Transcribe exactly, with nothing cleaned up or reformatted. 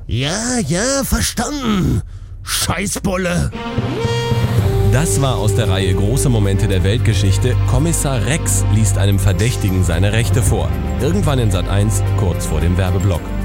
Ja, ja, verstanden. Scheißbulle. Das war aus der Reihe Große Momente der Weltgeschichte. Kommissar Rex liest einem Verdächtigen seine Rechte vor. Irgendwann in Sat eins, kurz vor dem Werbeblock.